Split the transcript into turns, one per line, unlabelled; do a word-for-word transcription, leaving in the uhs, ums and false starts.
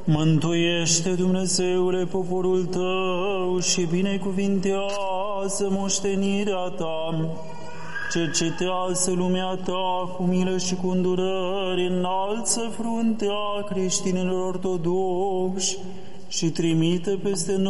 Mântuiește, Dumnezeule, poporul Tău și binecuvintează moștenirea Ta. Cercetează lumea Ta cu milă și cu îndurări, înalță fruntea creștinilor ortodoxi și trimite peste noi